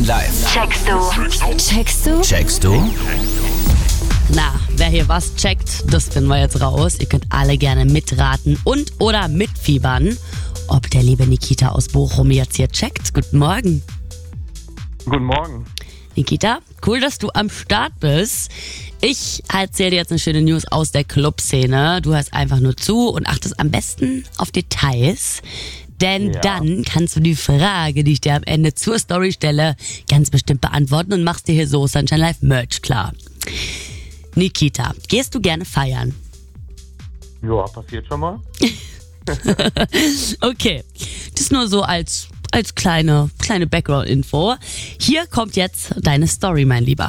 Live. Checkst du? Checkst du? Checkst du? Na, wer hier was checkt, das finden wir jetzt raus. Ihr könnt alle gerne mitraten und oder mitfiebern, ob der liebe Nikita aus Bochum jetzt hier checkt. Guten Morgen. Guten Morgen. Nikita, cool, dass du am Start bist. Ich erzähle dir jetzt eine schöne News aus der Clubszene. Du hörst einfach nur zu und achtest am besten auf Details. Denn dann kannst du die Frage, die ich dir am Ende zur Story stelle, ganz bestimmt beantworten und machst dir hier so Sunshine Live Merch klar. Nikita, gehst du gerne feiern? Ja, passiert schon mal. Okay, das nur so als kleine Background-Info. Hier kommt jetzt deine Story, mein Lieber.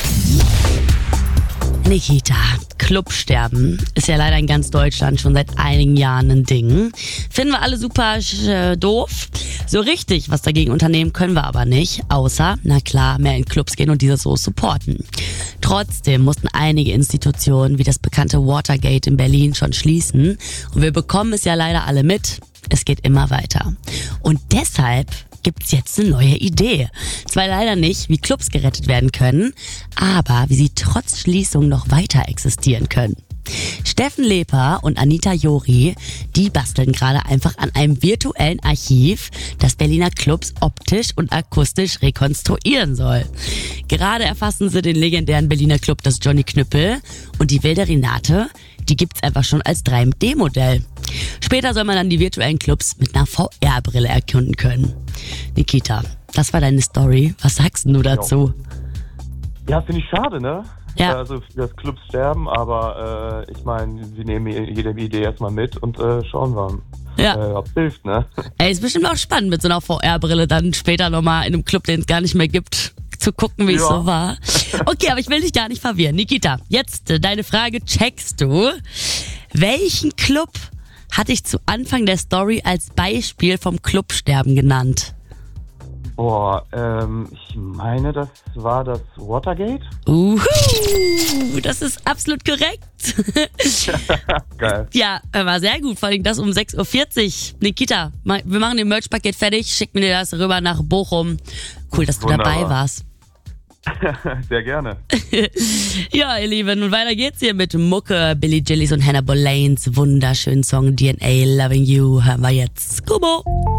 Nikita, Clubsterben ist ja leider in ganz Deutschland schon seit einigen Jahren ein Ding. Finden wir alle super doof. So richtig was dagegen unternehmen können wir aber nicht, außer, na klar, mehr in Clubs gehen und diese so supporten. Trotzdem mussten einige Institutionen wie das bekannte Watergate in Berlin schon schließen und wir bekommen es ja leider alle mit. Es geht immer weiter. Und deshalb gibt's jetzt eine neue Idee. Zwar leider nicht, wie Clubs gerettet werden können, aber wie sie trotz Schließung noch weiter existieren können. Steffen Leper und Anita Jori, die basteln gerade einfach an einem virtuellen Archiv, das Berliner Clubs optisch und akustisch rekonstruieren soll. Gerade erfassen sie den legendären Berliner Club Das Johnny Knüppel und die wilde Renate, die gibt's einfach schon als 3D-Modell. Später soll man dann die virtuellen Clubs mit einer VR-Brille erkunden können. Nikita, das war deine Story. Was sagst du dazu? Ja, finde ich schade, ne? Ja. Also, dass Clubs sterben, aber ich meine, wir nehmen jede Idee erstmal mit und schauen wir, ob es hilft, ne? Ey, ist bestimmt auch spannend mit so einer VR-Brille dann später nochmal in einem Club, den es gar nicht mehr gibt, zu gucken, wie es so war. Okay, aber ich will dich gar nicht verwirren. Nikita, jetzt deine Frage, checkst du? Welchen Club hatte ich zu Anfang der Story als Beispiel vom Clubsterben genannt? Boah, ich meine, das war das Watergate. Das ist absolut korrekt. Geil. Ja, war sehr gut, vor allem das um 6.40 Uhr. Nikita, wir machen den Merch-Paket fertig, schick mir das rüber nach Bochum. Cool, dass du dabei warst. Sehr gerne. Ja, ihr Lieben, und weiter geht's hier mit Mucke, Billy Gillies und Hannah Boleyn's wunderschönen Song DNA Loving You hören wir jetzt. Kubo.